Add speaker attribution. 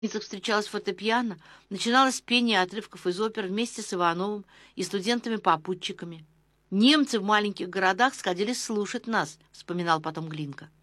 Speaker 1: встречалась фортепиано, начиналось пение отрывков из опер вместе с Ивановым и студентами-попутчиками. «Немцы в маленьких городах сходились слушать нас», — вспоминал потом Глинка.